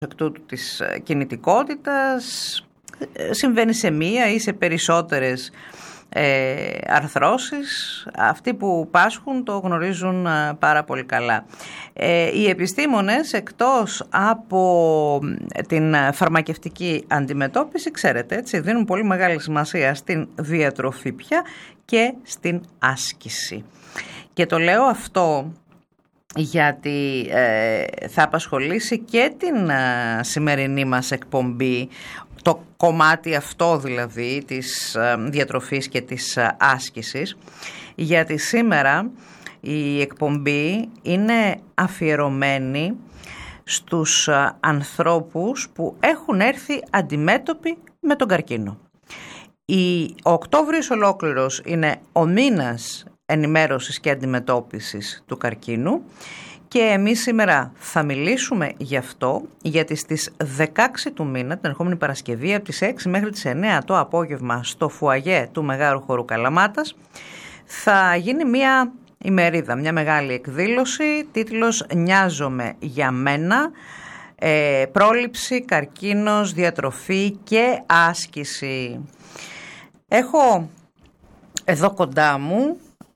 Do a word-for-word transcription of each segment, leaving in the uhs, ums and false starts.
εκ τούτου της κινητικότητας συμβαίνει σε μία ή σε περισσότερες ε, αρθρώσεις. Αυτοί που πάσχουν το γνωρίζουν πάρα πολύ καλά. Ε, οι επιστήμονες, εκτός από την φαρμακευτική αντιμετώπιση, ξέρετε, έτσι, δίνουν πολύ μεγάλη σημασία στην διατροφή πια και στην άσκηση. Και το λέω αυτό γιατί ε, θα απασχολήσει και την ε, σημερινή μας εκπομπή, το κομμάτι αυτό δηλαδή της ε, διατροφής και της ε, άσκησης, γιατί σήμερα η εκπομπή είναι αφιερωμένη στους ε, ανθρώπους που έχουν έρθει αντιμέτωποι με τον καρκίνο. Η, ο Οκτώβριος ολόκληρος είναι ο μήνας ενημέρωσης και αντιμετώπισης του καρκίνου και εμείς σήμερα θα μιλήσουμε γι' αυτό, γιατί στις δεκαέξι του μήνα, την ερχόμενη Παρασκευή, από τις έξι μέχρι τις εννέα το απόγευμα στο φουαγέ του Μεγάρου Χορού Καλαμάτας, θα γίνει μια ημερίδα, μια μεγάλη εκδήλωση, τίτλος «Νοιάζομαι για μένα», ε, πρόληψη, καρκίνος, διατροφή και άσκηση. Έχω εδώ κοντά μου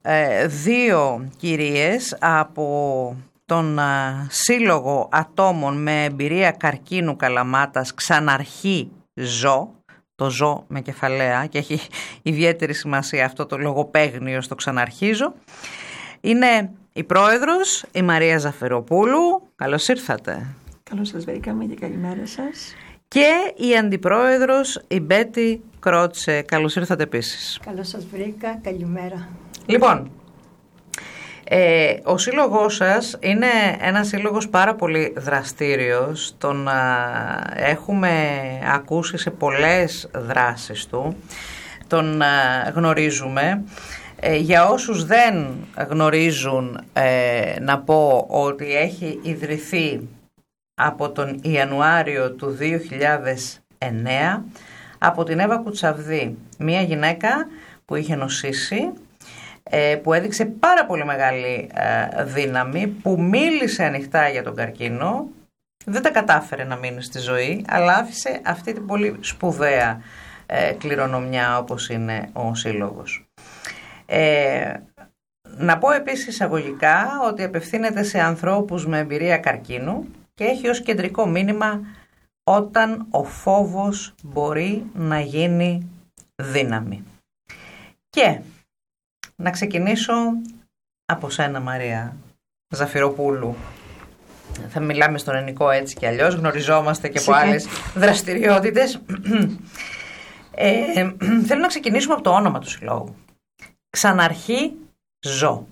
δύο κυρίες από τον Σύλλογο Ατόμων με Εμπειρία Καρκίνου Καλαμάτας, Ξαναρχή Ζω, το ζω με κεφαλαία και έχει ιδιαίτερη σημασία αυτό το λογοπαίγνιο στο ξαναρχίζω. Είναι η πρόεδρος, η Μαρία Ζαφυροπούλου. Καλώς ήρθατε. Καλώς σας βρήκαμε και καλημέρα σας. Και η αντιπρόεδρος, η Μπέτη Κρότσε. Καλώς ήρθατε επίσης. Καλώς σας βρήκα, καλημέρα. Λοιπόν, ε, ο σύλλογός σας είναι ένας σύλλογος πάρα πολύ δραστήριος. Τον α, έχουμε ακούσει σε πολλές δράσεις του. Τον α, γνωρίζουμε. Ε, για όσους δεν γνωρίζουν, ε, να πω ότι έχει ιδρυθεί από τον Ιανουάριο του δύο χιλιάδες εννέα από την Εύα Κουτσαβδή, μια γυναίκα που είχε νοσήσει, που έδειξε πάρα πολύ μεγάλη δύναμη, που μίλησε ανοιχτά για τον καρκίνο, δεν τα κατάφερε να μείνει στη ζωή, αλλά άφησε αυτή την πολύ σπουδαία κληρονομιά όπως είναι ο Σύλλογος. Ε, να πω επίσης εισαγωγικά ότι απευθύνεται σε ανθρώπους με εμπειρία καρκίνου και έχει ως κεντρικό μήνυμα όταν ο φόβος μπορεί να γίνει δύναμη. Και να ξεκινήσω από σένα, Μαρία Ζαφυροπούλου. Θα μιλάμε στον ελληνικό έτσι κι αλλιώς, γνωριζόμαστε και από άλλες δραστηριότητες. Ε, θέλω να ξεκινήσουμε από το όνομα του συλλόγου. Ξαναρχή Ζω.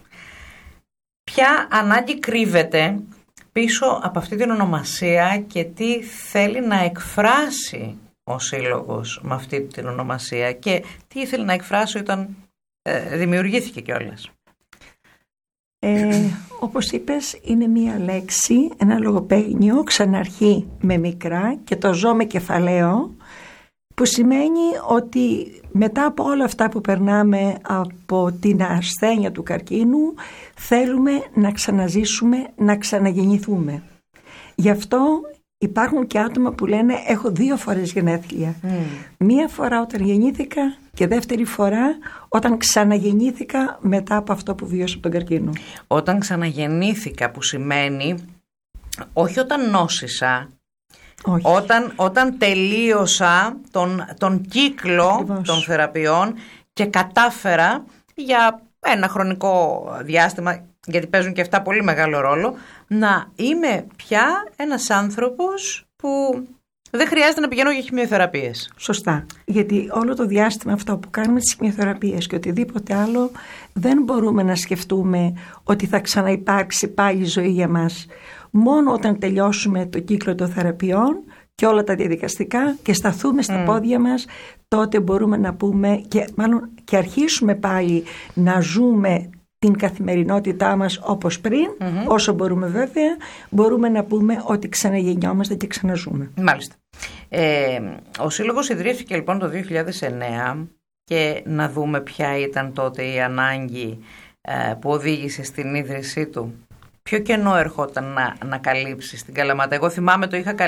Ποια ανάγκη κρύβεται πίσω από αυτή την ονομασία και τι θέλει να εκφράσει ο σύλλογος με αυτή την ονομασία και τι ήθελε να εκφράσει όταν ε, δημιουργήθηκε κιόλας? Ε, όπως είπες, είναι μία λέξη, ένα λογοπαίγνιο, ξαναρχή με μικρά και το ζω με κεφαλαίο, που σημαίνει ότι μετά από όλα αυτά που περνάμε από την ασθένεια του καρκίνου, θέλουμε να ξαναζήσουμε, να ξαναγεννηθούμε. Γι' αυτό υπάρχουν και άτομα που λένε έχω δύο φορές γενέθλια. Mm. Μία φορά όταν γεννήθηκα και δεύτερη φορά όταν ξαναγεννήθηκα μετά από αυτό που βίωσα από τον καρκίνο. Όταν ξαναγεννήθηκα, που σημαίνει όχι όταν νόσησα, όχι. Όταν, όταν τελείωσα τον, τον κύκλο Ακριβώς. των θεραπείων και κατάφερα για ένα χρονικό διάστημα, γιατί παίζουν και αυτά πολύ μεγάλο ρόλο, να είμαι πια ένας άνθρωπος που δεν χρειάζεται να πηγαίνω για χημειοθεραπείες. Σωστά. Γιατί όλο το διάστημα αυτό που κάνουμε τις χημειοθεραπείες και οτιδήποτε άλλο, δεν μπορούμε να σκεφτούμε ότι θα ξαναυπάρξει πάλι ζωή για μας. Μόνο όταν τελειώσουμε το κύκλο των θεραπείων και όλα τα διαδικαστικά και σταθούμε στα mm. πόδια μας, τότε μπορούμε να πούμε και μάλλον και αρχίσουμε πάλι να ζούμε την καθημερινότητά μας όπως πριν, mm-hmm. όσο μπορούμε βέβαια, μπορούμε να πούμε ότι ξαναγεννιόμαστε και ξαναζούμε. Μάλιστα. Ε, ο Σύλλογος ιδρύθηκε λοιπόν το δύο χιλιάδες εννέα και να δούμε ποια ήταν τότε η ανάγκη ε, που οδήγησε στην ίδρυσή του. Ποιο κενό ερχόταν να, να καλύψει στην Καλαμάτα? Εγώ θυμάμαι το είχα καλύψει